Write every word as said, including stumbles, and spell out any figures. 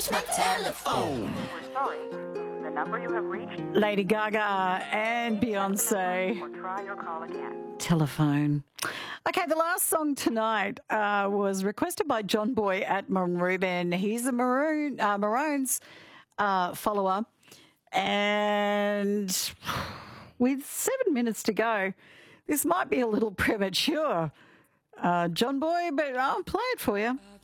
keeps my telephone. We're sorry. The number you have reached. Lady Gaga and Beyonce. Or try your call again. Telephone. Okay, the last song tonight uh, was requested by John Boy at Maroon. He's a Maroon uh, Maroons uh, follower, and with seven minutes to go, this might be a little premature, uh, John Boy, but I'll play it for you.